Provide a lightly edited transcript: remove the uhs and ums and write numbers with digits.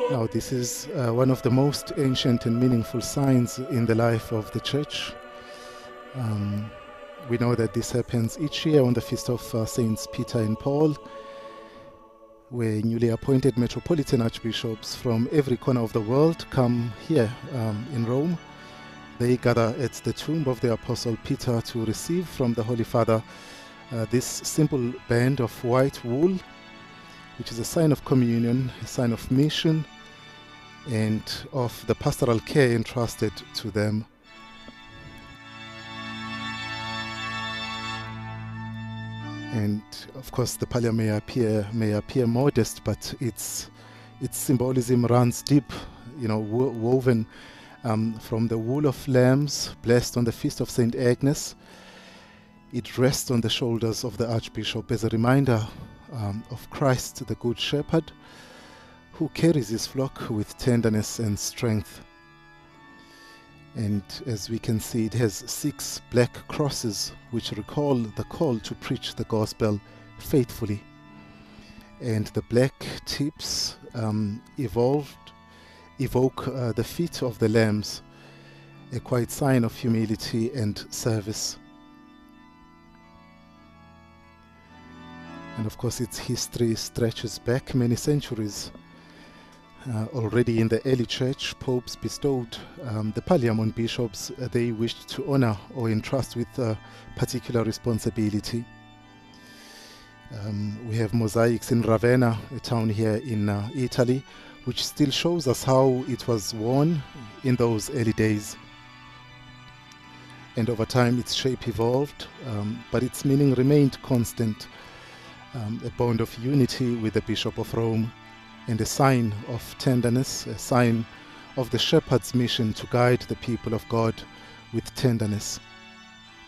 Now, this is one of the most ancient and meaningful signs in the life of the church. We know that this happens each year on the feast of Saints Peter and Paul, where newly appointed metropolitan archbishops from every corner of the world come here in Rome. They gather at the tomb of the Apostle Peter to receive from the Holy Father this simple band of white wool, which is a sign of communion, a sign of mission, and of the pastoral care entrusted to them. And of course, the pallium may appear modest, but its symbolism runs deep, woven from the wool of lambs blessed on the feast of Saint Agnes. It rests on the shoulders of the Archbishop as a reminder of Christ, the Good Shepherd, who carries his flock with tenderness and strength. And as we can see, it has 6 black crosses which recall the call to preach the gospel faithfully. And the black tips evoke the feet of the lambs, a quiet sign of humility and service. And of course, its history stretches back many centuries. Already in the early church, popes bestowed the pallium on bishops they wished to honor or entrust with a particular responsibility. We have mosaics in Ravenna, a town here in Italy, which still shows us how it was worn in those early days. And over time, its shape evolved, but its meaning remained constant, a bond of unity with the Bishop of Rome, and a sign of tenderness, a sign of the shepherd's mission to guide the people of God with tenderness.